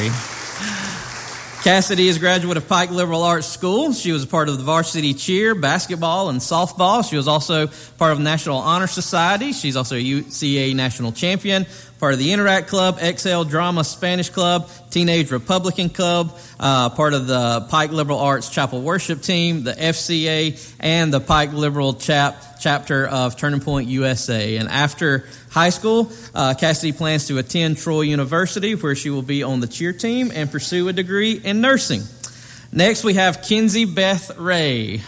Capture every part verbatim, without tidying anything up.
Ray. Cassidy is a graduate of Pike Liberal Arts School. She was a part of the varsity cheer, basketball, and softball. She was also part of the National Honor Society. She's also a U C A national champion, part of the Interact Club, Excel Drama Spanish Club, Teenage Republican Club, uh, part of the Pike Liberal Arts Chapel Worship Team, the F C A, and the Pike Liberal Chap chapter of Turning Point U S A. And after high school, uh, Cassidy plans to attend Troy University, where she will be on the cheer team and pursue a degree in nursing. Next, we have Kinsey Beth Ray.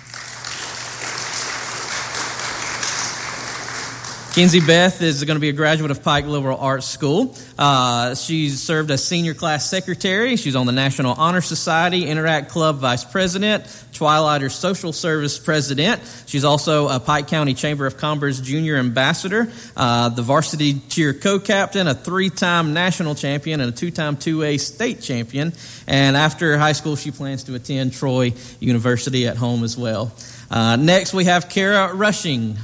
Kinsey Beth is going to be a graduate of Pike Liberal Arts School. Uh, she's served as senior class secretary. She's on the National Honor Society, Interact Club vice president, Twilighter Social Service president. She's also a Pike County Chamber of Commerce junior ambassador, uh, the varsity cheer co-captain, a three-time national champion, and a two-time two A state champion. And after high school, she plans to attend Troy University at home as well. Uh, next, we have Kara Rushing.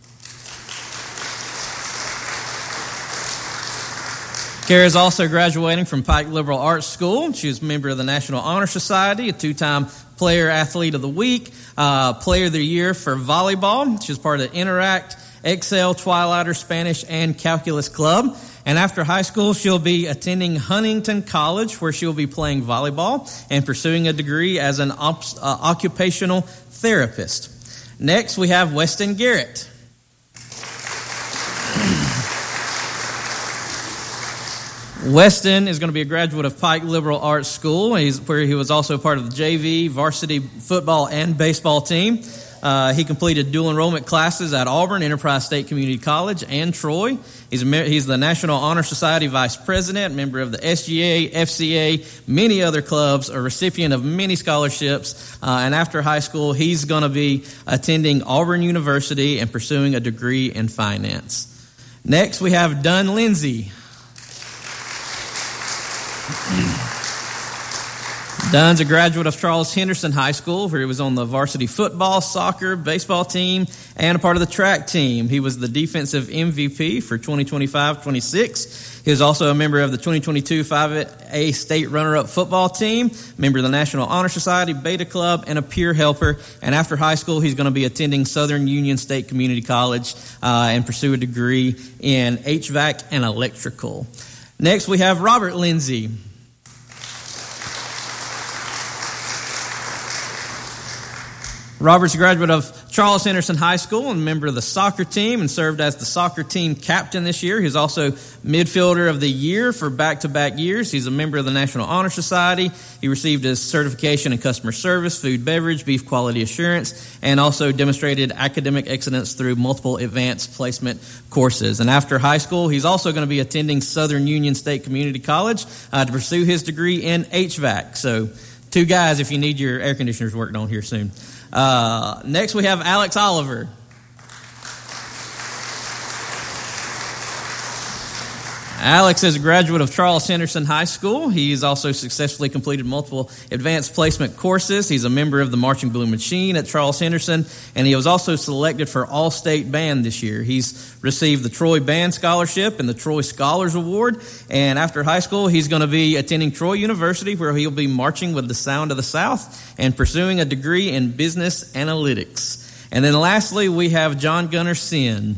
Kara is also graduating from Pike Liberal Arts School. She was a member of the National Honor Society, a two-time Player Athlete of the Week, uh, Player of the Year for volleyball. She was part of the Interact, Excel, Twilighter, Spanish, and Calculus Club. And after high school, she'll be attending Huntington College, where she'll be playing volleyball and pursuing a degree as an op- uh, occupational therapist. Next, we have Weston Garrett. Weston is going to be a graduate of Pike Liberal Arts School, He's, where he was also part of the J V, varsity football, and baseball team. Uh, he completed dual enrollment classes at Auburn, Enterprise State Community College, and Troy. He's, a, he's the National Honor Society vice president, member of the S G A, F C A, many other clubs, a recipient of many scholarships. Uh, and after high school, he's going to be attending Auburn University and pursuing a degree in finance. Next, we have Dunn Lindsay. Dunn's a graduate of Charles Henderson High School, where he was on the varsity football, soccer, baseball team, and a part of the track team. He was the defensive M V P for twenty twenty-five twenty-six. He was also a member of the twenty twenty-two five A state runner-up football team, member of the National Honor Society, Beta Club, and a peer helper. And after high school, he's going to be attending Southern Union State Community College uh, and pursue a degree in H V A C and electrical. Next, we have Robert Lindsay. Robert's a graduate of Charles Henderson High School and a member of the soccer team and served as the soccer team captain this year. He's also midfielder of the year for back-to-back years. He's a member of the National Honor Society. He received his certification in customer service, food, beverage, beef quality assurance, and also demonstrated academic excellence through multiple advanced placement courses. And after high school, he's also going to be attending Southern Union State Community College uh, to pursue his degree in H V A C. So two guys if you need your air conditioners worked on here soon. Uh, next, we have Alex Oliver. Alex is a graduate of Charles Henderson High School. He's also successfully completed multiple advanced placement courses. He's a member of the Marching Blue Machine at Charles Henderson, and he was also selected for All-State Band this year. He's received the Troy Band Scholarship and the Troy Scholars Award, and after high school, he's going to be attending Troy University, where he'll be marching with the Sound of the South and pursuing a degree in business analytics. And then lastly, we have John Gunnar Sin.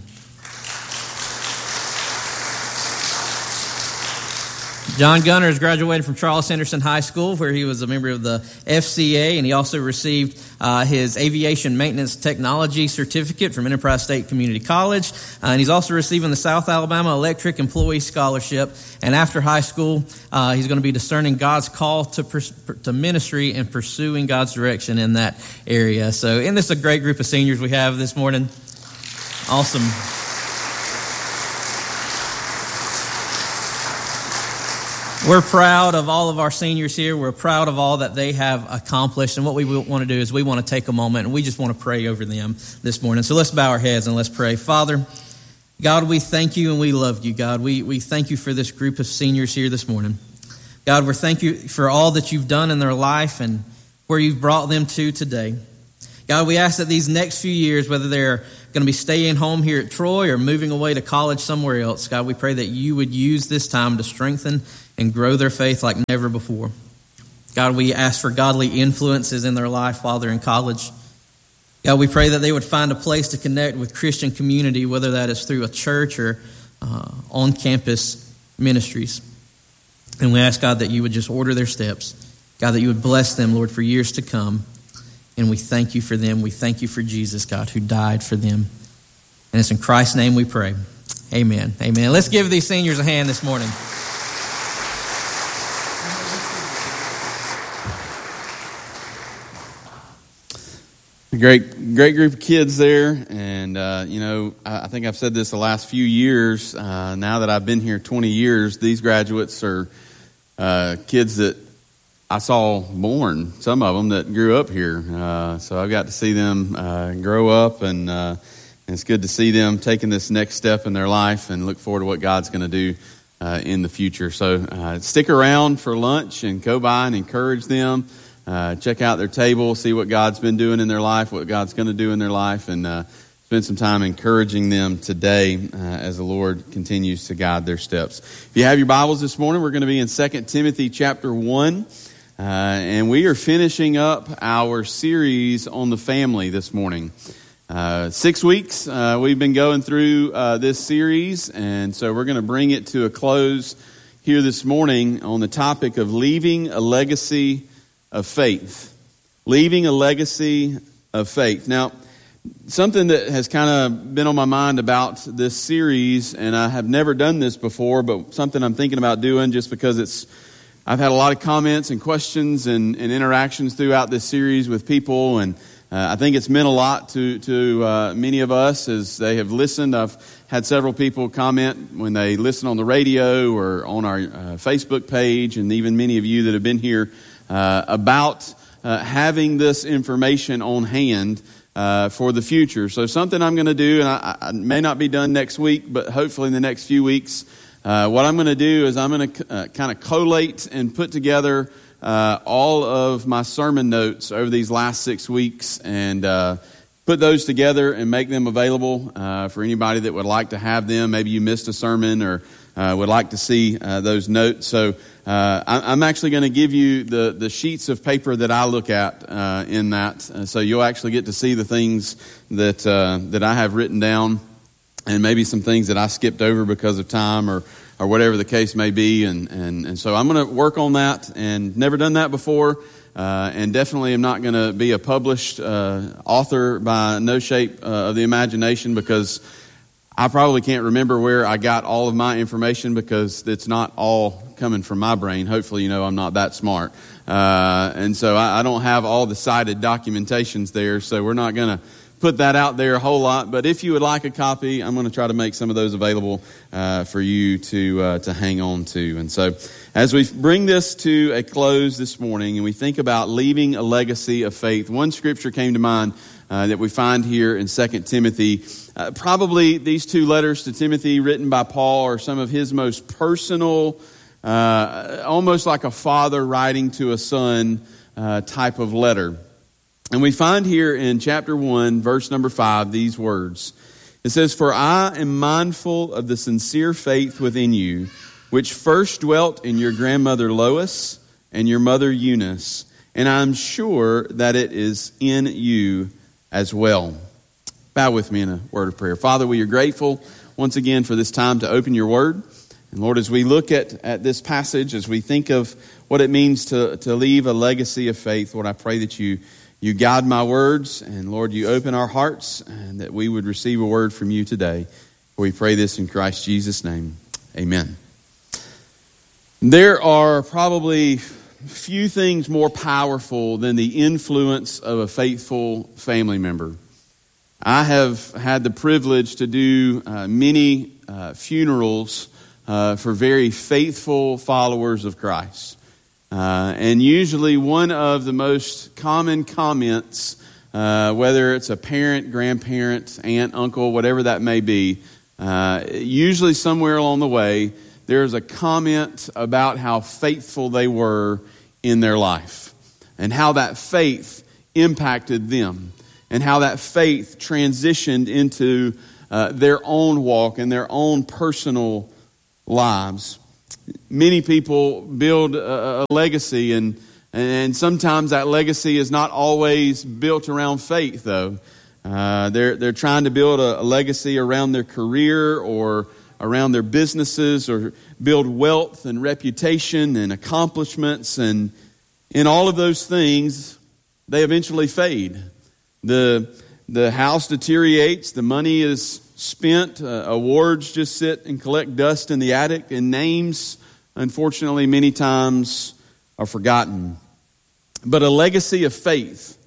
John Gunnar has graduated from Charles Henderson High School, where he was a member of the F C A, and he also received uh, his Aviation Maintenance Technology Certificate from Enterprise State Community College. Uh, and he's also receiving the South Alabama Electric Employee Scholarship. And after high school, uh, he's going to be discerning God's call to, pers- to ministry and pursuing God's direction in that area. So, and this is a great group of seniors we have this morning. Awesome. We're proud of all of our seniors here. We're proud of all that they have accomplished. And what we want to do is we want to take a moment and we just want to pray over them this morning. So let's bow our heads and let's pray. Father, God, we thank you and we love you, God. We, we thank you for this group of seniors here this morning. God, we thank you for all that you've done in their life and where you've brought them to today. God, we ask that these next few years, whether they're going to be staying home here at Troy or moving away to college somewhere else, God, we pray that you would use this time to strengthen and grow their faith like never before. God, we ask for godly influences in their life while they're in college. God, we pray that they would find a place to connect with Christian community, whether that is through a church or uh, on-campus ministries. And we ask, God, that you would just order their steps. God, that you would bless them, Lord, for years to come. And we thank you for them. We thank you for Jesus, God, who died for them. And it's in Christ's name we pray. Amen. Amen. Let's give these seniors a hand this morning. Great, great group of kids there, and uh, you know, I, I think I've said this the last few years. Uh, now that I've been here twenty years, these graduates are uh, kids that I saw born. Some of them that grew up here, uh, so I've got to see them uh, grow up, and, uh, and it's good to see them taking this next step in their life, and look forward to what God's going to do uh, in the future. So uh, stick around for lunch and go by and encourage them. Uh, check out their table, see what God's been doing in their life, what God's going to do in their life, and uh, spend some time encouraging them today uh, as the Lord continues to guide their steps. If you have your Bibles this morning, we're going to be in Second Timothy chapter one, uh, and we are finishing up our series on the family this morning. Uh, six weeks uh, we've been going through uh, this series, and so we're going to bring it to a close here this morning on the topic of leaving a legacy of faith. Leaving a legacy of faith. Now, something that has kind of been on my mind about this series, and I have never done this before, but something I'm thinking about doing just because it's, I've had a lot of comments and questions and, and interactions throughout this series with people, and uh, I think it's meant a lot to, to uh, many of us as they have listened. I've had several people comment when they listen on the radio or on our uh, Facebook page, and even many of you that have been here Uh, about uh, having this information on hand uh, for the future. So something I'm going to do, and I, I may not be done next week, but hopefully in the next few weeks, uh, what I'm going to do is I'm going to uh, kind of collate and put together uh, all of my sermon notes over these last six weeks and uh, put those together and make them available uh, for anybody that would like to have them. Maybe you missed a sermon or uh, would like to see uh, those notes. So Uh, I'm actually going to give you the, the sheets of paper that I look at uh, in that, uh, so you'll actually get to see the things that uh, that I have written down, and maybe some things that I skipped over because of time or or whatever the case may be. And and, and so I'm going to work on that, and never done that before, uh, and definitely am not going to be a published uh, author by no shape uh, of the imagination, because I probably can't remember where I got all of my information, because it's not all coming from my brain. Hopefully, you know I'm not that smart. Uh, and so I, I don't have all the cited documentations there, so we're not going to put that out there a whole lot. But if you would like a copy, I'm going to try to make some of those available uh, for you to uh, to hang on to. And so as we bring this to a close this morning and we think about leaving a legacy of faith, one scripture came to mind uh, that we find here in Second Timothy. Uh, probably these two letters to Timothy written by Paul are some of his most personal, uh, almost like a father writing to a son uh, type of letter. And we find here in chapter one, verse number five, these words. It says, "For I am mindful of the sincere faith within you, which first dwelt in your grandmother Lois and your mother Eunice, and I am sure that it is in you as well." Bow with me in a word of prayer. Father, we are grateful once again for this time to open your word. And Lord, as we look at, at this passage, as we think of what it means to, to leave a legacy of faith, Lord, I pray that you, you guide my words. And Lord, you open our hearts and that we would receive a word from you today. We pray this in Christ Jesus' name. Amen. There are probably few things more powerful than the influence of a faithful family member. I have had the privilege to do uh, many uh, funerals uh, for very faithful followers of Christ. Uh, and usually one of the most common comments, uh, whether it's a parent, grandparent, aunt, uncle, whatever that may be, uh, usually somewhere along the way, there's a comment about how faithful they were in their life and how that faith impacted them. And how that faith transitioned into uh, their own walk and their own personal lives. many people build a, a legacy, and and sometimes that legacy is not always built around faith, though. Uh, they're they're trying to build a, a legacy around their career or around their businesses, or build wealth and reputation and accomplishments, and in all of those things, they eventually fade. The the house deteriorates, the money is spent, uh, awards just sit and collect dust in the attic, and names, unfortunately, many times are forgotten. But a legacy of faith,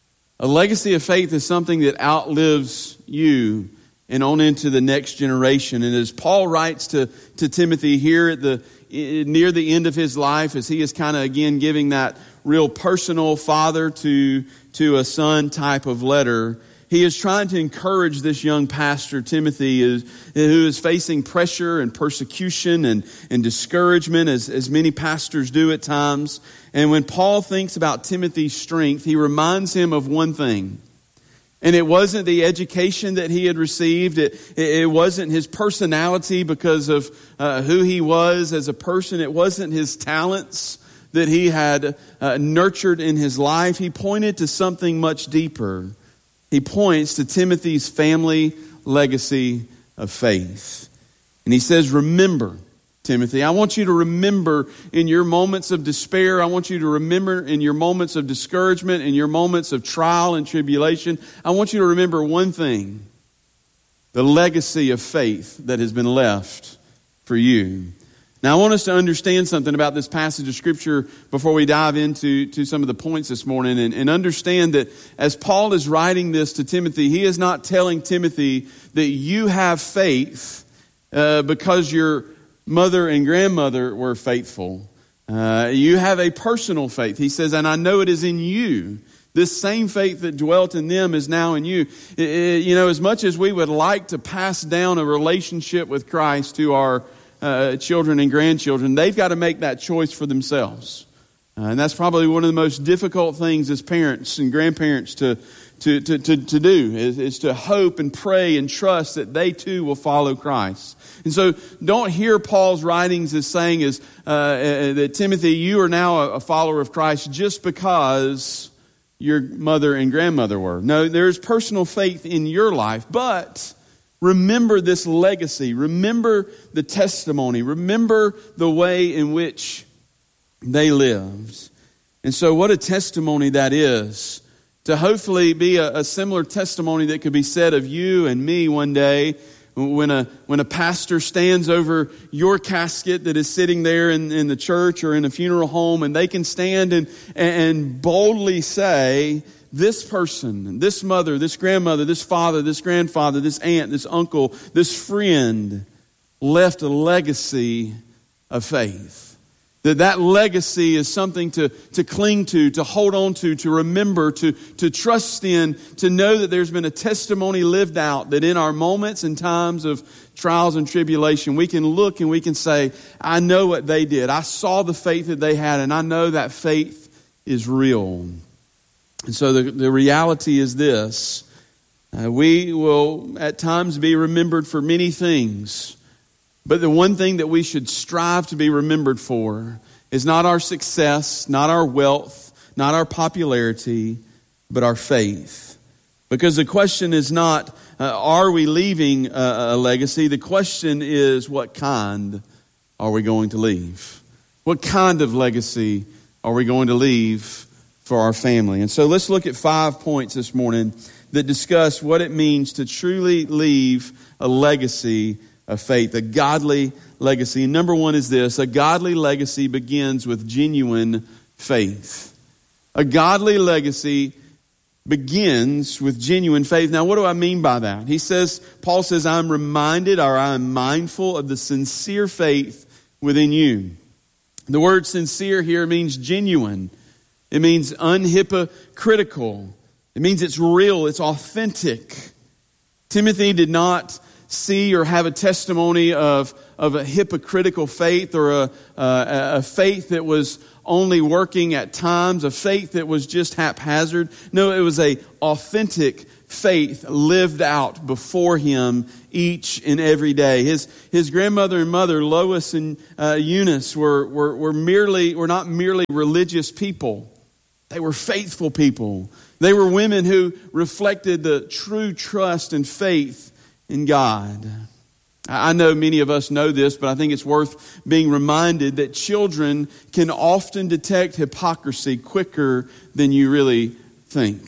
a legacy of faith is something that outlives you and on into the next generation. And as Paul writes to, to Timothy here at the near the end of his life, as he is kind of again giving that real personal father to, to a son type of letter, he is trying to encourage this young pastor, Timothy, who is facing pressure and persecution and, and discouragement, as, as many pastors do at times. And when Paul thinks about Timothy's strength, he reminds him of one thing. And it wasn't the education that he had received. It, it wasn't his personality because of uh, who he was as a person. It wasn't his talents that he had uh, nurtured in his life. He pointed to something much deeper. He points to Timothy's family legacy of faith. And he says, remember, Timothy, I want you to remember in your moments of despair. I want you to remember in your moments of discouragement, in your moments of trial and tribulation. I want you to remember one thing, the legacy of faith that has been left for you. Now, I want us to understand something about this passage of Scripture before we dive into to some of the points this morning, and, and understand that as Paul is writing this to Timothy, he is not telling Timothy that you have faith uh, because your mother and grandmother were faithful. Uh, you have a personal faith. He says, and I know it is in you. This same faith that dwelt in them is now in you. It, it, you know, as much as we would like to pass down a relationship with Christ to our uh, children and grandchildren, they've got to make that choice for themselves. Uh, and that's probably one of the most difficult things as parents and grandparents to to to to, to do, is, is to hope and pray and trust that they too will follow Christ. And so don't hear Paul's writings as saying is uh, uh, that, Timothy, you are now a, a follower of Christ just because your mother and grandmother were. No, there's personal faith in your life, but remember this legacy. Remember the testimony. Remember the way in which they lived. And so what a testimony that is, to hopefully be a, a similar testimony that could be said of you and me one day, when a when a pastor stands over your casket that is sitting there in, in the church or in a funeral home, and they can stand and and boldly say, this person, this mother, this grandmother, this father, this grandfather, this aunt, this uncle, this friend left a legacy of faith. That that legacy is something to, to cling to, to hold on to, to remember, to, to trust in, to know that there's been a testimony lived out, that in our moments and times of trials and tribulation, we can look and we can say, I know what they did. I saw the faith that they had, and I know that faith is real. And so the, the reality is this. Uh, we will at times be remembered for many things. But the one thing that we should strive to be remembered for is not our success, not our wealth, not our popularity, but our faith. Because the question is not, uh, are we leaving a, a legacy? The question is, what kind are we going to leave? What kind of legacy are we going to leave for our family? And so let's look at five points this morning that discuss what it means to truly leave a legacy of faith, a godly legacy. And number one is this: a godly legacy begins with genuine faith. A godly legacy begins with genuine faith. Now, what do I mean by that? He says, Paul says, I'm reminded, or I'm mindful of the sincere faith within you. The word sincere here means genuine. It means unhypocritical. It means it's real, it's authentic. Timothy did not see or have a testimony of, of a hypocritical faith, or a, a, a faith that was only working at times, a faith that was just haphazard. No, it was a authentic faith lived out before him each and every day. His his grandmother and mother, Lois and uh, Eunice, were, were were merely were not merely religious people. They were faithful people. They were women who reflected the true trust and faith in God. I know many of us know this, but I think it's worth being reminded that children can often detect hypocrisy quicker than you really think.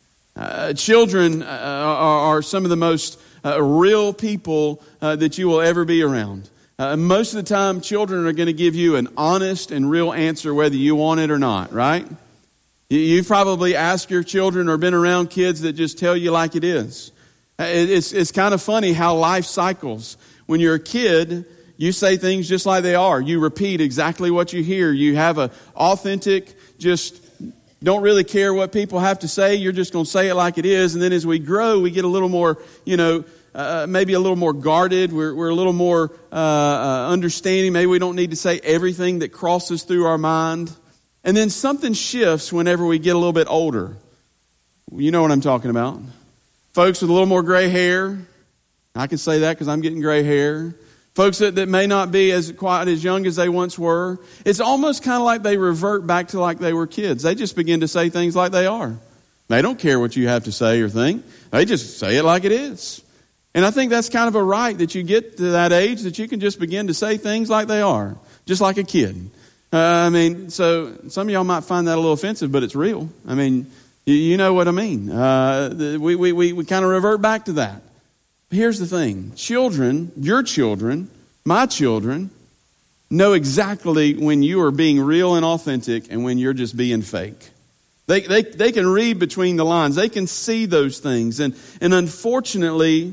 Uh, children uh, are, are some of the most uh, real people uh, that you will ever be around. Uh, most of the time, children are going to give you an honest and real answer whether you want it or not, right? You've probably asked your children or been around kids that just tell you like it is. It's, it's kind of funny how life cycles. When you're a kid, you say things just like they are. You repeat exactly what you hear. You have an authentic, just don't really care what people have to say. You're just going to say it like it is. And then as we grow, we get a little more, you know, uh, maybe a little more guarded. We're, we're a little more uh, uh, understanding. Maybe we don't need to say everything that crosses through our mind. And then something shifts whenever we get a little bit older. You know what I'm talking about. Folks with a little more gray hair. I can say that because I'm getting gray hair. Folks that, that may not be as quite as young as they once were. It's almost kind of like they revert back to like they were kids. They just begin to say things like they are. They don't care what you have to say or think. They just say it like it is. And I think that's kind of a right that you get to that age that you can just begin to say things like they are. Just like a kid. Uh, I mean, so some of y'all might find that a little offensive, but it's real. I mean, you, you know what I mean. Uh, we we we, we kind of revert back to that. Here's the thing. Children, your children, my children, know exactly when you are being real and authentic and when you're just being fake. They they they can read between the lines. They can see those things. And, and unfortunately,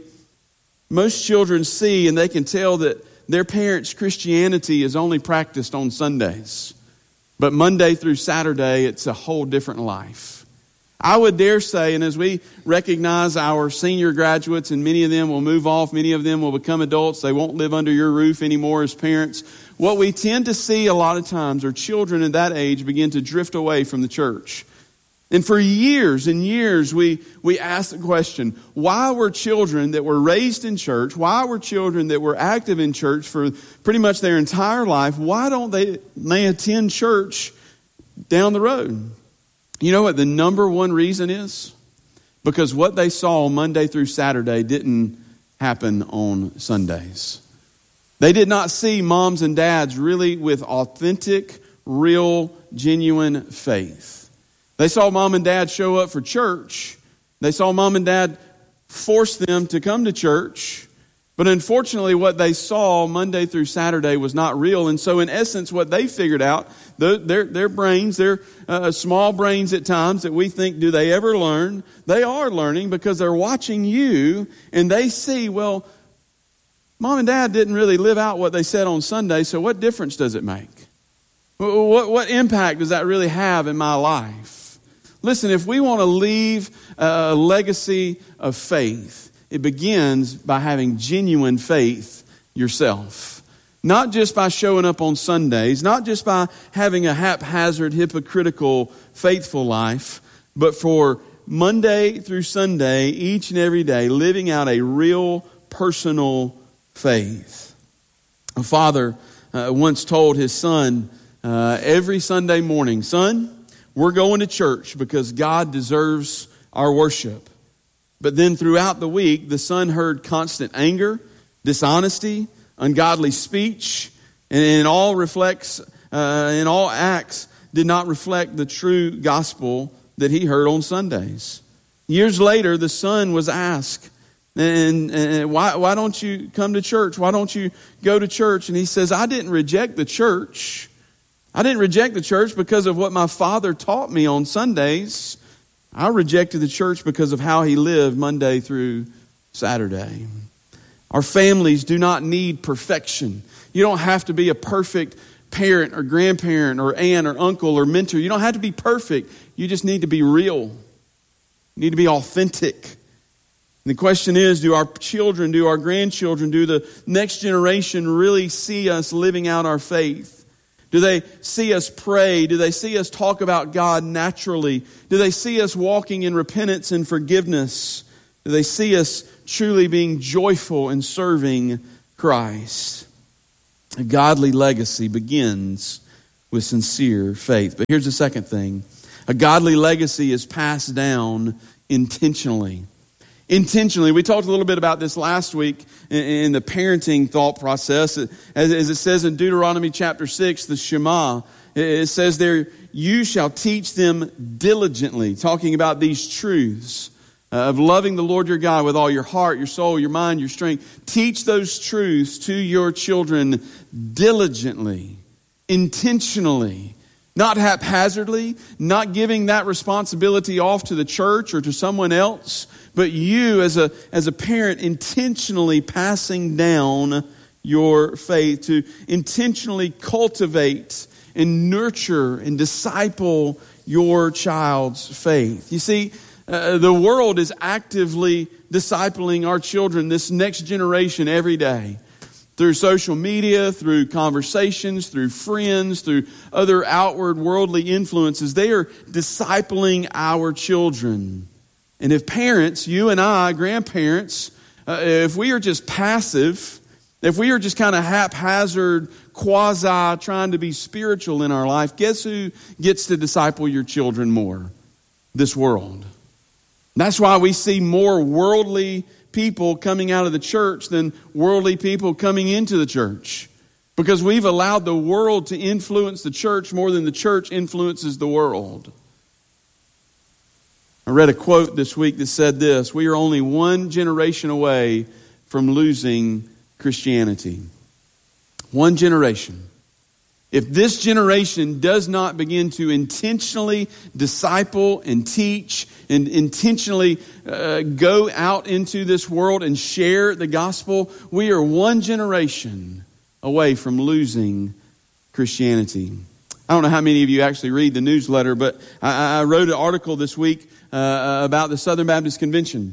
most children see and they can tell that their parents' Christianity is only practiced on Sundays. But Monday through Saturday, it's a whole different life. I would dare say, and as we recognize our senior graduates, and many of them will move off, many of them will become adults, they won't live under your roof anymore as parents. What we tend to see a lot of times are children at that age begin to drift away from the church. And for years and years, we, we ask the question, why were children that were raised in church, why were children that were active in church for pretty much their entire life, why don't they, they attend church down the road? You know what the number one reason is? Because what they saw Monday through Saturday didn't happen on Sundays. They did not see moms and dads really with authentic, real, genuine faith. They saw mom and dad show up for church. They saw mom and dad force them to come to church. But unfortunately, what they saw Monday through Saturday was not real. And so in essence, what they figured out, their, their brains, their uh, small brains at times that we think, do they ever learn? They are learning because they're watching you and they see, well, mom and dad didn't really live out what they said on Sunday, so what difference does it make? What, what impact does that really have in my life? Listen, if we want to leave a legacy of faith, it begins by having genuine faith yourself. Not just by showing up on Sundays, not just by having a haphazard, hypocritical, faithful life, but for Monday through Sunday, each and every day, living out a real personal faith. A father uh, once told his son uh, every Sunday morning, son, we're going to church because God deserves our worship. But then throughout the week, the son heard constant anger, dishonesty, ungodly speech, and in all reflects, uh, in all acts, did not reflect the true gospel that he heard on Sundays. Years later, the son was asked, and, and why, why don't you come to church? Why don't you go to church? And he says, I didn't reject the church. I didn't reject the church because of what my father taught me on Sundays. I rejected the church because of how he lived Monday through Saturday. Our families do not need perfection. You don't have to be a perfect parent or grandparent or aunt or uncle or mentor. You don't have to be perfect. You just need to be real. You need to be authentic. And the question is, do our children, do our grandchildren, do the next generation really see us living out our faith? Do they see us pray? Do they see us talk about God naturally? Do they see us walking in repentance and forgiveness? Do they see us truly being joyful in serving Christ? A godly legacy begins with sincere faith. But here's the second thing. A godly legacy is passed down intentionally. Intentionally. We talked a little bit about this last week in the parenting thought process. As it says in Deuteronomy chapter six, the Shema, it says there, you shall teach them diligently, talking about these truths of loving the Lord your God with all your heart, your soul, your mind, your strength. Teach those truths to your children diligently, intentionally, not haphazardly, not giving that responsibility off to the church or to someone else, but you as a, as a parent intentionally passing down your faith, to intentionally cultivate and nurture and disciple your child's faith. You see, uh, the world is actively discipling our children, this next generation, every day. Through social media, through conversations, through friends, through other outward worldly influences, they are discipling our children. And if parents, you and I, grandparents, uh, if we are just passive, if we are just kind of haphazard, quasi trying to be spiritual in our life, guess who gets to disciple your children more? This world. That's why we see more worldly people coming out of the church than worldly people coming into the church. Because we've allowed the world to influence the church more than the church influences the world. I read a quote this week that said this: we are only one generation away from losing Christianity. One generation. If this generation does not begin to intentionally disciple and teach and intentionally uh, go out into this world and share the gospel, we are one generation away from losing Christianity. I don't know how many of you actually read the newsletter, but I, I wrote an article this week uh, about the Southern Baptist Convention.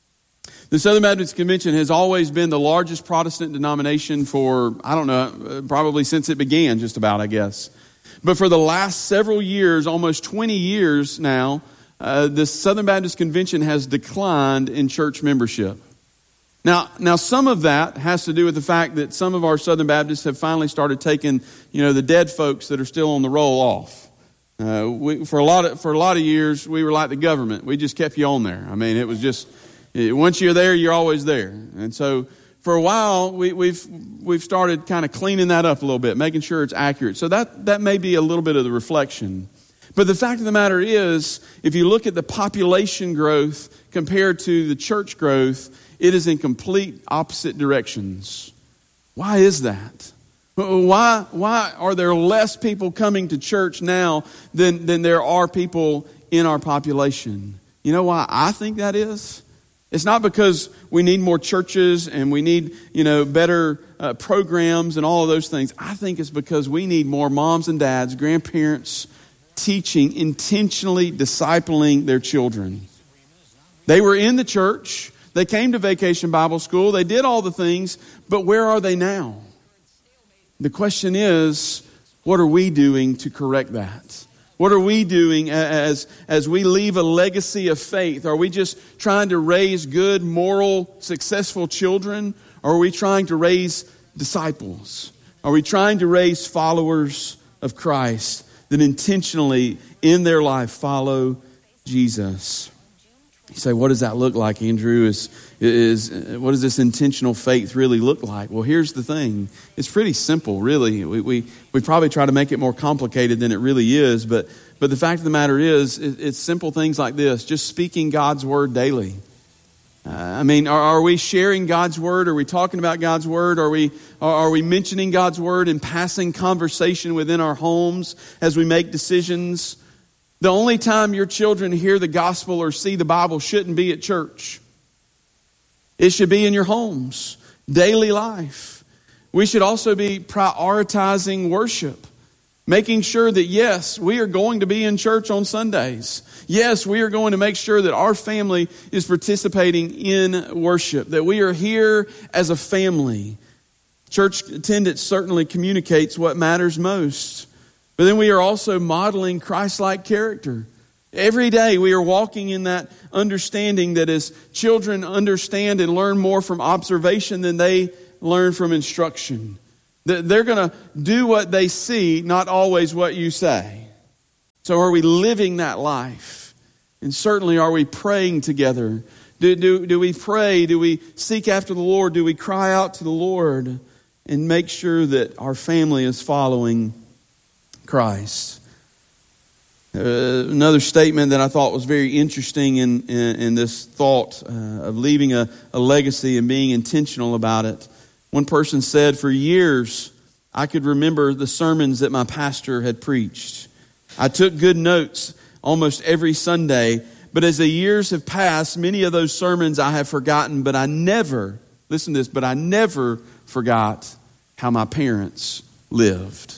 The Southern Baptist Convention has always been the largest Protestant denomination for, I don't know, probably since it began, just about, I guess. But for the last several years, almost twenty years now, uh, the Southern Baptist Convention has declined in church membership. Now, now some of that has to do with the fact that some of our Southern Baptists have finally started taking, you know, the dead folks that are still on the roll off. Uh, we, for a lot of for a lot of years, we were like the government. We just kept you on there. I mean, it was just. Once you're there, you're always there. And so for a while, we, we've we've started kind of cleaning that up a little bit, making sure it's accurate. So that, that may be a little bit of the reflection. But the fact of the matter is, if you look at the population growth compared to the church growth, it is in complete opposite directions. Why is that? Why, why are there less people coming to church now than, than there are people in our population? You know why I think that is? It's not because we need more churches and we need, you know, better uh, programs and all of those things. I think it's because we need more moms and dads, grandparents, teaching, intentionally discipling their children. They were in the church. They came to Vacation Bible School. They did all the things, but where are they now? The question is, what are we doing to correct that? What are we doing as, as we leave a legacy of faith? Are we just trying to raise good, moral, successful children? Or are we trying to raise disciples? Are we trying to raise followers of Christ that intentionally in their life follow Jesus? You say, what does that look like, Andrew? Is, is what does this intentional faith really look like? Well, here's the thing. It's pretty simple, really. We we, we probably try to make it more complicated than it really is. But, but the fact of the matter is, it, it's simple things like this. Just speaking God's word daily. Uh, I mean, are, are we sharing God's word? Are we talking about God's word? Are we are, are we mentioning God's word and passing conversation within our homes as we make decisions? The only time your children hear the gospel or see the Bible shouldn't be at church. It should be in your homes, daily life. We should also be prioritizing worship, making sure that, yes, we are going to be in church on Sundays. Yes, we are going to make sure that our family is participating in worship, that we are here as a family. Church attendance certainly communicates what matters most. But then we are also modeling Christ-like character. Every day we are walking in that understanding that as children understand and learn more from observation than they learn from instruction. That they're going to do what they see, not always what you say. So are we living that life? And certainly are we praying together? Do, do, do we pray? Do we seek after the Lord? Do we cry out to the Lord and make sure that our family is following Christ? Uh, another statement that I thought was very interesting in, in, in this thought uh, of leaving a, a legacy and being intentional about it. One person said, for years, I could remember the sermons that my pastor had preached. I took good notes almost every Sunday, but as the years have passed, many of those sermons I have forgotten, but I never, listen to this, but I never forgot how my parents lived.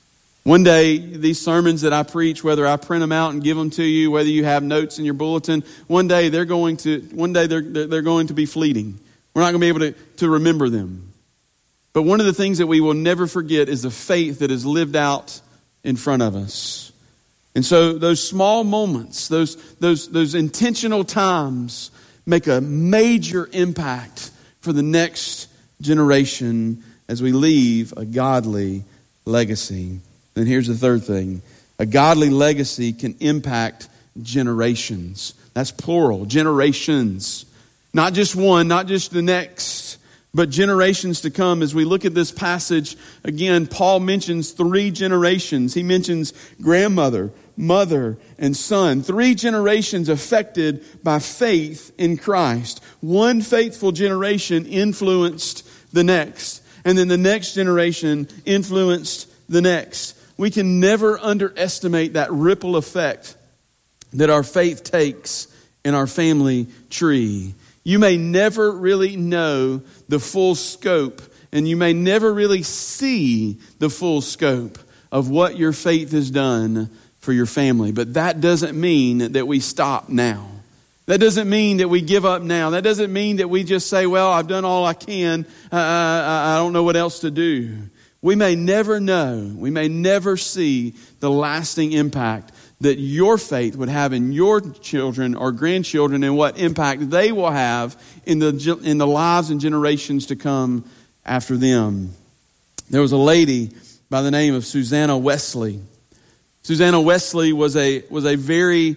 One day, these sermons that I preach, whether I print them out and give them to you, whether you have notes in your bulletin, one day they're going to, one day they're, they're going to be fleeting. We're not going to be able to, to remember them. But one of the things that we will never forget is the faith that is lived out in front of us. And so those small moments, those, those, those intentional times make a major impact for the next generation as we leave a godly legacy. And here's the third thing. A godly legacy can impact generations. That's plural, generations. Not just one, not just the next, but generations to come. As we look at this passage, again, Paul mentions three generations. He mentions grandmother, mother, and son. Three generations affected by faith in Christ. One faithful generation influenced the next. And then the next generation influenced the next. We can never underestimate that ripple effect that our faith takes in our family tree. You may never really know the full scope, and you may never really see the full scope of what your faith has done for your family. But that doesn't mean that we stop now. That doesn't mean that we give up now. That doesn't mean that we just say, well, I've done all I can. Uh, I, I don't know what else to do. We may never know, we may never see the lasting impact that your faith would have in your children or grandchildren and what impact they will have in the in the lives and generations to come after them. There was a lady by the name of Susanna Wesley. Susanna Wesley was a was a very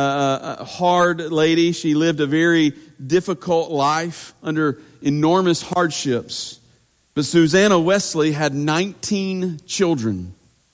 uh, hard lady. She lived a very difficult life under enormous hardships. But Susanna Wesley had nineteen children.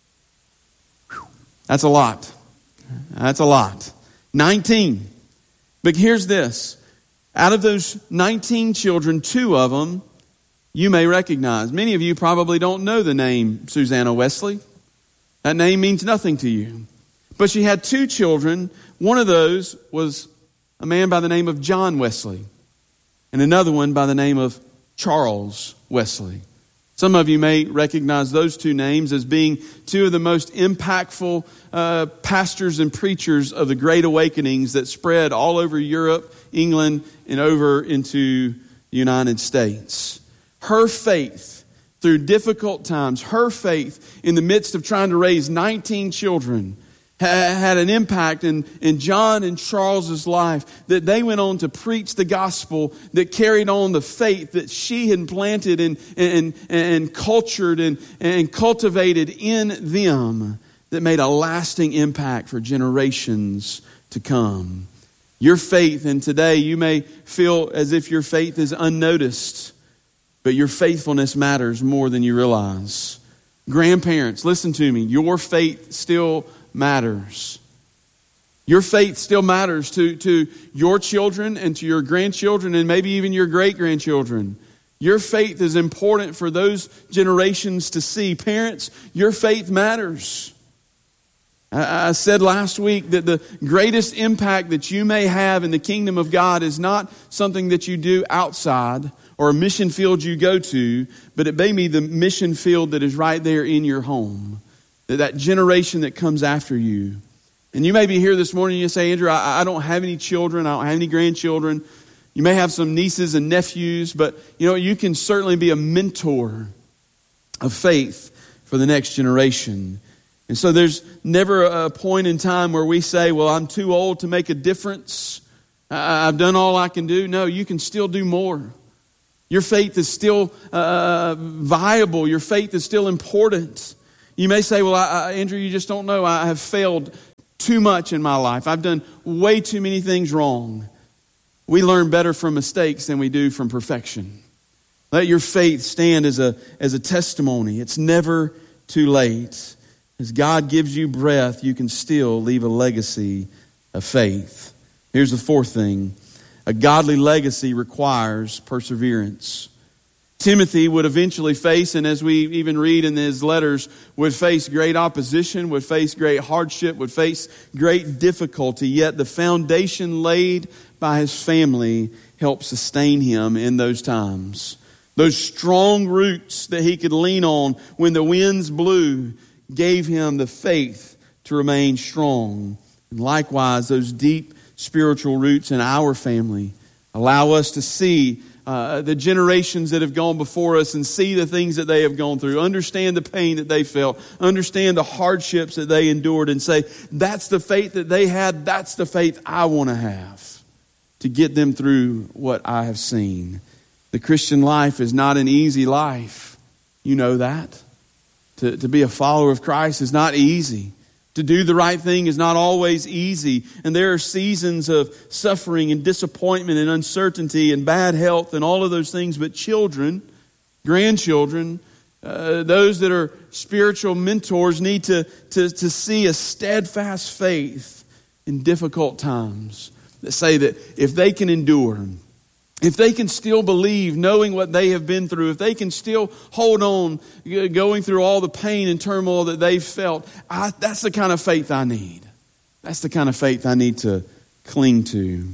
Whew. That's a lot. That's a lot. nineteen. But here's this. Out of those nineteen children, two of them you may recognize. Many of you probably don't know the name Susanna Wesley. That name means nothing to you. But she had two children. One of those was a man by the name of John Wesley. And another one by the name of Charles Wesley. Some of you may recognize those two names as being two of the most impactful uh, pastors and preachers of the Great Awakenings that spread all over Europe, England, and over into the United States. Her faith through difficult times, her faith in the midst of trying to raise nineteen children had an impact in, in John and Charles's life, that they went on to preach the gospel that carried on the faith that she had planted and, and, and cultured and, and cultivated in them, that made a lasting impact for generations to come. Your faith, and today you may feel as if your faith is unnoticed, but your faithfulness matters more than you realize. Grandparents, listen to me. Your faith still matters. Your faith still matters to, to your children and to your grandchildren and maybe even your great-grandchildren. Your faith is important for those generations to see. Parents, your faith matters. I, I said last week that the greatest impact that you may have in the kingdom of God is not something that you do outside or a mission field you go to, but it may be the mission field that is right there in your home. That generation that comes after you. And you may be here this morning and you say, Andrew, I, I don't have any children. I don't have any grandchildren. You may have some nieces and nephews, but you know, you can certainly be a mentor of faith for the next generation. And so there's never a point in time where we say, well, I'm too old to make a difference. I've done all I can do. No, you can still do more. Your faith is still uh, viable. Your faith is still important. You may say, well, I, I, Andrew, you just don't know. I have failed too much in my life. I've done way too many things wrong. We learn better from mistakes than we do from perfection. Let your faith stand as a, as a testimony. It's never too late. As God gives you breath, you can still leave a legacy of faith. Here's the fourth thing. A godly legacy requires perseverance. Timothy would eventually face, and as we even read in his letters, would face great opposition, would face great hardship, would face great difficulty. Yet the foundation laid by his family helped sustain him in those times. Those strong roots that he could lean on when the winds blew gave him the faith to remain strong. And likewise, those deep spiritual roots in our family allow us to see uh, the generations that have gone before us and see the things that they have gone through, understand the pain that they felt, understand the hardships that they endured, and say, that's the faith that they had, that's the faith I want to have to get them through what I have seen. The Christian life is not an easy life. You know that. To, to be a follower of Christ is not easy. To do the right thing is not always easy. And there are seasons of suffering and disappointment and uncertainty and bad health and all of those things. But children, grandchildren, uh, those that are spiritual mentors need to, to, to see a steadfast faith in difficult times. That say that if they can endure, if they can still believe, knowing what they have been through, if they can still hold on, going through all the pain and turmoil that they've felt, I, that's the kind of faith I need. That's the kind of faith I need to cling to.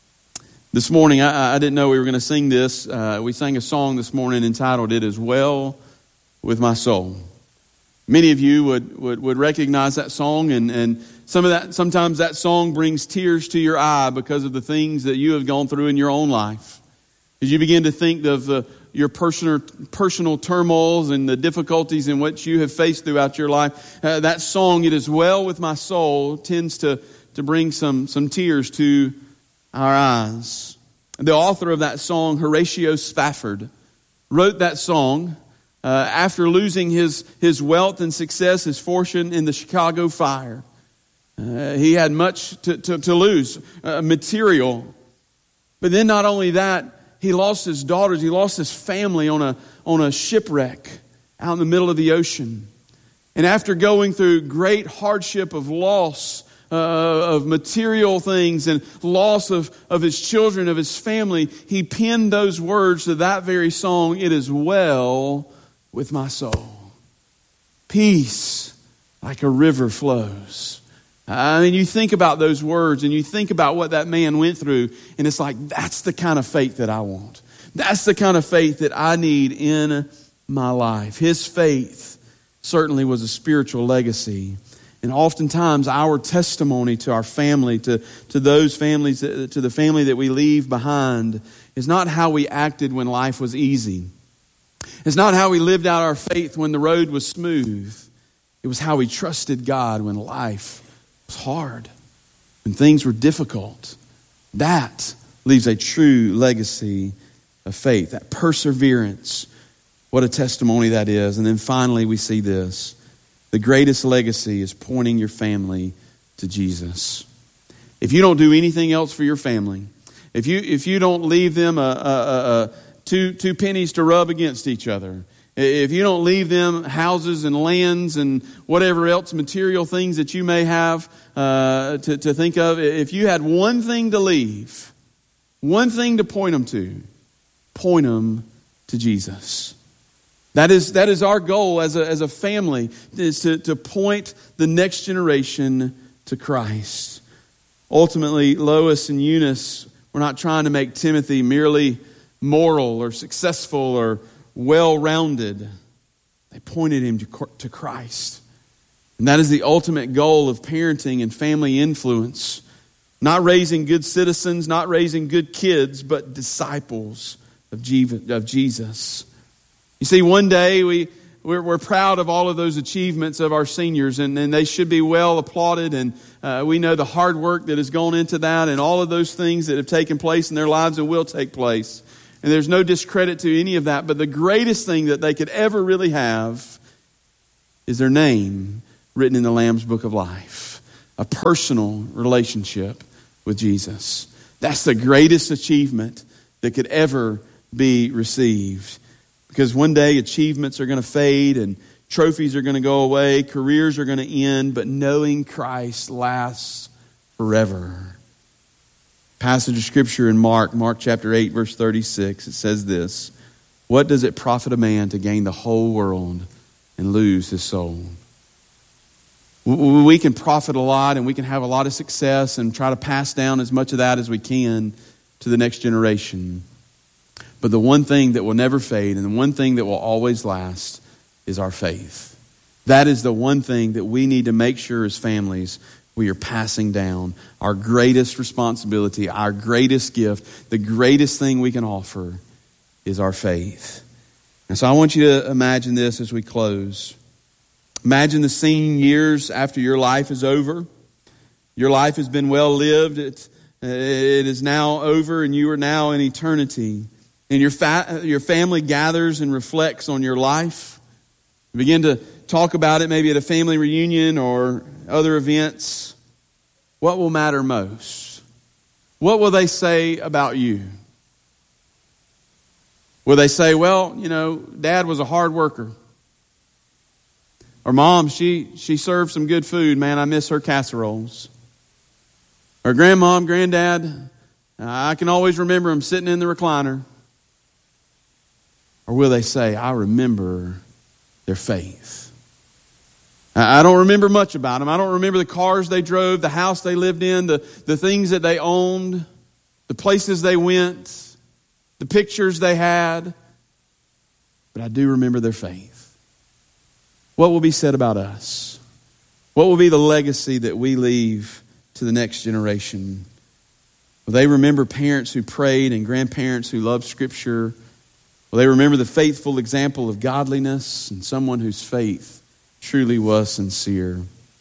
This morning, I, I didn't know we were going to sing this. Uh, we sang a song this morning entitled, "It Is Well With My Soul." Many of you would, would, would recognize that song, and, and some of that, sometimes that song brings tears to your eye because of the things that you have gone through in your own life. As you begin to think of the, your personal, personal turmoils and the difficulties in which you have faced throughout your life, uh, that song, "It Is Well With My Soul," tends to, to bring some, some tears to our eyes. The author of that song, Horatio Spafford, wrote that song Uh, after losing his, his wealth and success, his fortune in the Chicago fire. Uh, he had much to, to, to lose, uh, material. But then not only that, he lost his daughters, he lost his family on a, on a shipwreck out in the middle of the ocean. And after going through great hardship of loss, uh, of material things and loss of, of his children, of his family, he penned those words to that very song, "It Is Well With My Soul." Peace like a river flows. I mean, you think about those words and you think about what that man went through, and it's like, that's the kind of faith that I want. That's the kind of faith that I need in my life. His faith certainly was a spiritual legacy. And oftentimes our testimony to our family, to, to those families, to the family that we leave behind, is not how we acted when life was easy. It's not how we lived out our faith when the road was smooth. It was how we trusted God when life was hard, when things were difficult. That leaves a true legacy of faith, that perseverance. What a testimony that is. And then finally we see this. The greatest legacy is pointing your family to Jesus. If you don't do anything else for your family, if you if you don't leave them a, a, a, a Two, two pennies to rub against each other, if you don't leave them houses and lands and whatever else material things that you may have uh, to, to think of, if you had one thing to leave, one thing to point them to, point them to Jesus. That is that is our goal as a as a family, is to, to point the next generation to Christ. Ultimately, Lois and Eunice were not trying to make Timothy merely moral or successful or well-rounded. They pointed him to Christ. And that is the ultimate goal of parenting and family influence. Not raising good citizens, not raising good kids, but disciples of Jesus. You see, one day we we're, we're proud of all of those achievements of our seniors, and, and they should be well applauded. And uh, we know the hard work that has gone into that and all of those things that have taken place in their lives and will take place. And there's no discredit to any of that. But the greatest thing that they could ever really have is their name written in the Lamb's Book of Life. A personal relationship with Jesus. That's the greatest achievement that could ever be received. Because one day achievements are going to fade and trophies are going to go away, careers are going to end, but knowing Christ lasts forever. Passage of Scripture in Mark, Mark chapter eight, verse thirty-six, it says this: "What does it profit a man to gain the whole world and lose his soul?" We can profit a lot and we can have a lot of success and try to pass down as much of that as we can to the next generation. But the one thing that will never fade and the one thing that will always last is our faith. That is the one thing that we need to make sure as families we are passing down. Our greatest responsibility, our greatest gift, the greatest thing we can offer is our faith. And so I want you to imagine this as we close. Imagine the scene years after your life is over. Your life has been well lived. It, it is now over and you are now in eternity. And your fa- your family gathers and reflects on your life. You begin to talk about it maybe at a family reunion or other events. What will matter most? What will they say about you? Will they say, well, you know, Dad was a hard worker. Or Mom, she, she served some good food. Man, I miss her casseroles. Or Grandmom, Granddad, I can always remember them sitting in the recliner. Or will they say, I remember their faith. I don't remember much about them. I don't remember the cars they drove, the house they lived in, the, the things that they owned, the places they went, the pictures they had. But I do remember their faith. What will be said about us? What will be the legacy that we leave to the next generation? Will they remember parents who prayed and grandparents who loved Scripture? Will they remember the faithful example of godliness and someone whose faith truly was sincere?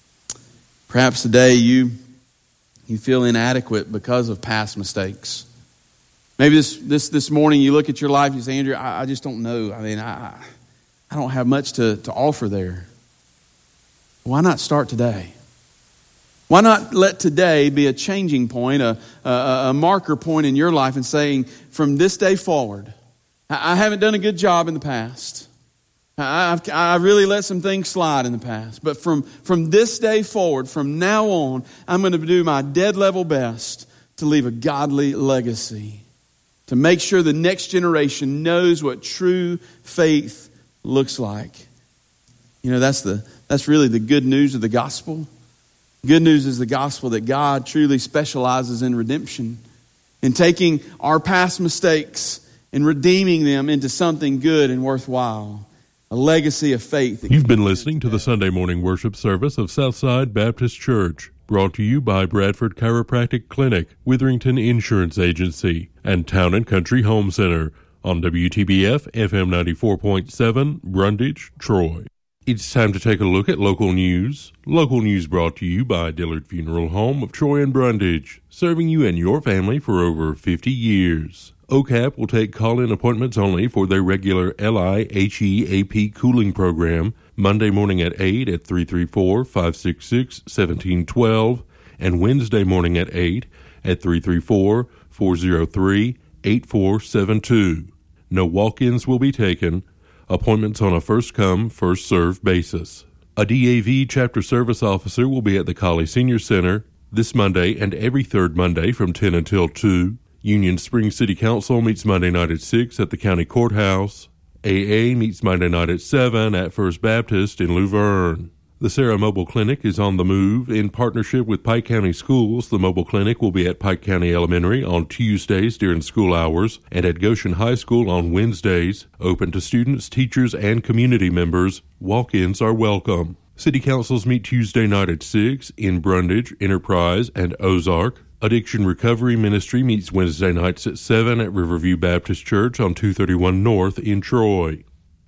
Perhaps today you, you feel inadequate because of past mistakes. Maybe this, this, this morning you look at your life and you say, Andrew, I, I just don't know. I mean, I, I don't have much to, to offer there. Why not start today? Why not let today be a changing point, a, a, a marker point in your life and saying, from this day forward, I haven't done a good job in the past. I've, I've really let some things slide in the past. But from, from this day forward, from now on, I'm going to do my dead level best to leave a godly legacy. To make sure the next generation knows what true faith looks like. You know, that's the that's really the good news of the gospel. Good news is the gospel that God truly specializes in redemption. In taking our past mistakes and redeeming them into something good and worthwhile. A legacy of faith. You've been listening to the Sunday morning worship service of Southside Baptist Church, brought to you by Bradford Chiropractic Clinic, Witherington Insurance Agency, and Town and Country Home Center on W T B F F M ninety-four point seven, Brundage, Troy. It's time to take a look at local news. Local news brought to you by Dillard Funeral Home of Troy and Brundage, serving you and your family for over fifty years. O C A P will take call-in appointments only for their regular L I H E A P cooling program, Monday morning at eight at three three four, five six six, one seven one two, and Wednesday morning at eight at three three four, four zero three, eight four seven two. No walk-ins will be taken. Appointments on a first-come, first-served basis. A D A V chapter service officer will be at the Colley Senior Center this Monday and every third Monday from ten until two. Union Springs City Council meets Monday night at six at the County Courthouse. A A meets Monday night at seven at First Baptist in Luverne. The Sarah Mobile Clinic is on the move. In partnership with Pike County Schools, the mobile clinic will be at Pike County Elementary on Tuesdays during school hours and at Goshen High School on Wednesdays. Open to students, teachers, and community members. Walk-ins are welcome. City councils meet Tuesday night at six in Brundage, Enterprise, and Ozark. Addiction Recovery Ministry meets Wednesday nights at seven at Riverview Baptist Church on two thirty-one North in Troy.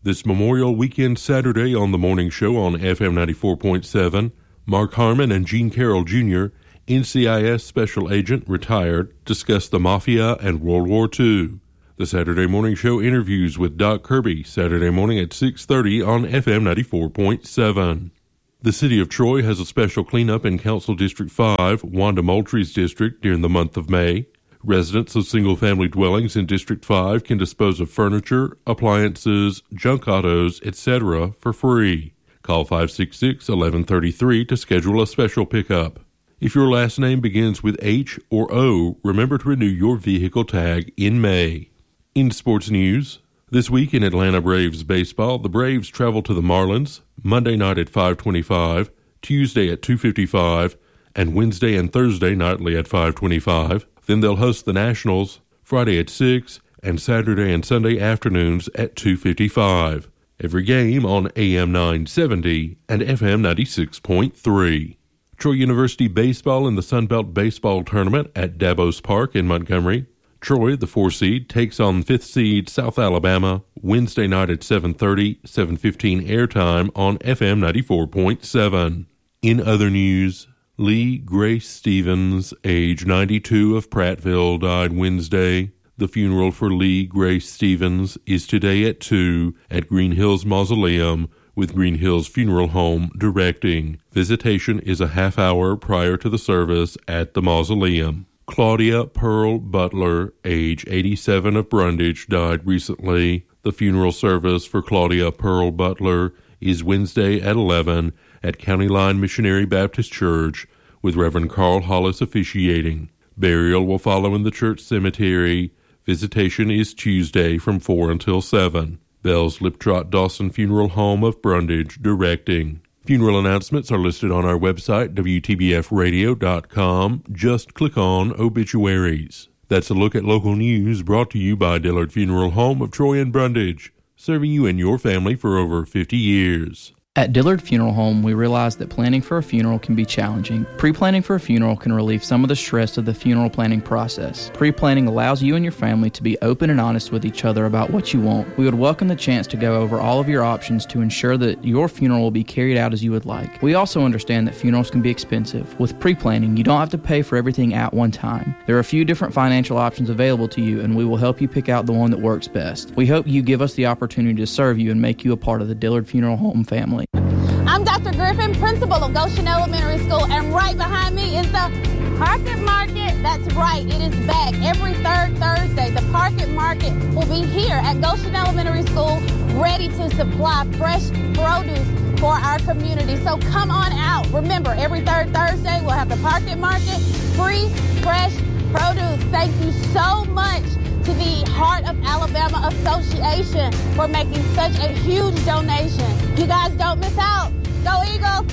This Memorial Weekend Saturday on the morning show on F M ninety-four point seven, Mark Harmon and Gene Carroll Junior, N C I S Special Agent, retired, discuss the Mafia and World War Two. The Saturday morning show interviews with Doc Kirby, Saturday morning at six thirty on F M ninety-four point seven. The City of Troy has a special cleanup in Council District five, Wanda Moultrie's district, during the month of May. Residents of single-family dwellings in District five can dispose of furniture, appliances, junk autos, et cetera for free. Call five six six, one one three three to schedule a special pickup. If your last name begins with H or O, remember to renew your vehicle tag in May. In sports news, this week in Atlanta Braves baseball, the Braves travel to the Marlins Monday night at five twenty-five, Tuesday at two fifty-five, and Wednesday and Thursday nightly at five twenty-five. Then they'll host the Nationals Friday at six and Saturday and Sunday afternoons at two fifty-five. Every game on A M nine seventy and F M ninety-six point three. Troy University baseball in the Sun Belt Baseball Tournament at Davos Park in Montgomery. Troy, the four seed, takes on fifth seed South Alabama Wednesday night at seven thirty, seven fifteen airtime on F M ninety-four point seven. In other news, Lee Grace Stevens, age ninety-two, of Prattville, died Wednesday. The funeral for Lee Grace Stevens is today at two at Green Hills Mausoleum, with Green Hills Funeral Home directing. Visitation is a half hour prior to the service at the mausoleum. Claudia Pearl Butler, age eighty-seven, of Brundage, died recently. The funeral service for Claudia Pearl Butler is Wednesday at eleven at County Line Missionary Baptist Church, with Reverend Carl Hollis officiating. Burial will follow in the church cemetery. Visitation is Tuesday from four until seven. Bell's Liptrot Dawson Funeral Home of Brundage directing. Funeral announcements are listed on our website, W T B F radio dot com. Just click on Obituaries. That's a look at local news brought to you by Dillard Funeral Home of Troy and Brundage, serving you and your family for over fifty years. At Dillard Funeral Home, we realize that planning for a funeral can be challenging. Pre-planning for a funeral can relieve some of the stress of the funeral planning process. Pre-planning allows you and your family to be open and honest with each other about what you want. We would welcome the chance to go over all of your options to ensure that your funeral will be carried out as you would like. We also understand that funerals can be expensive. With pre-planning, you don't have to pay for everything at one time. There are a few different financial options available to you, and we will help you pick out the one that works best. We hope you give us the opportunity to serve you and make you a part of the Dillard Funeral Home family. I'm Doctor Griffin, principal of Goshen Elementary School, and right behind me is the Parket Market. That's right, it is back every third Thursday. The Parket Market will be here at Goshen Elementary School, ready to supply fresh produce for our community. So come on out. Remember, every third Thursday we'll have the Parket Market, free, fresh produce. Thank you so much to the Heart of Alabama Association for making such a huge donation. You guys don't miss out. Go Eagles!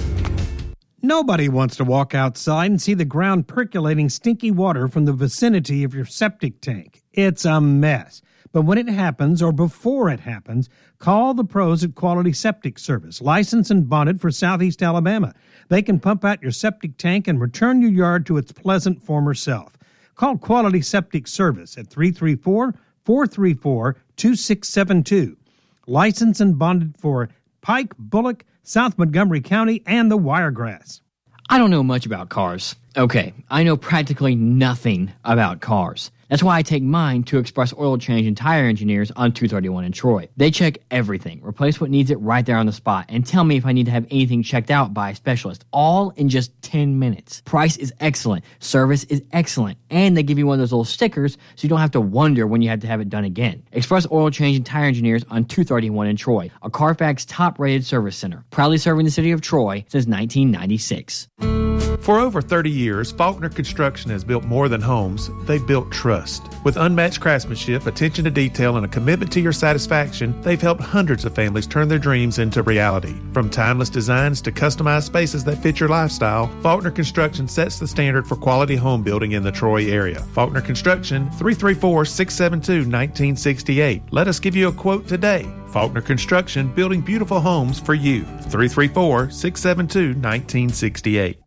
Nobody wants to walk outside and see the ground percolating stinky water from the vicinity of your septic tank. It's a mess. But when it happens, or before it happens, call the pros at Quality Septic Service, licensed and bonded for Southeast Alabama. They can pump out your septic tank and return your yard to its pleasant former self. Call Quality Septic Service at three three four, four three four, two six seven two. Licensed and bonded for Pike, Bullock, South Montgomery County, and the Wiregrass. I don't know much about cars. Okay, I know practically nothing about cars. That's why I take mine to Express Oil Change and Tire Engineers on two thirty-one in Troy. They check everything, replace what needs it right there on the spot, and tell me if I need to have anything checked out by a specialist, all in just ten minutes. Price is excellent, service is excellent, and they give you one of those little stickers so you don't have to wonder when you have to have it done again. Express Oil Change and Tire Engineers on two thirty-one in Troy, a Carfax top-rated service center, proudly serving the city of Troy since nineteen ninety-six. For over thirty years, Faulkner Construction has built more than homes, they've built trust. With unmatched craftsmanship, attention to detail, and a commitment to your satisfaction, they've helped hundreds of families turn their dreams into reality. From timeless designs to customized spaces that fit your lifestyle, Faulkner Construction sets the standard for quality home building in the Troy area. Faulkner Construction, three three four, six seven two, one nine six eight. Let us give you a quote today. Faulkner Construction, building beautiful homes for you. three three four, six seven two, one nine six eight.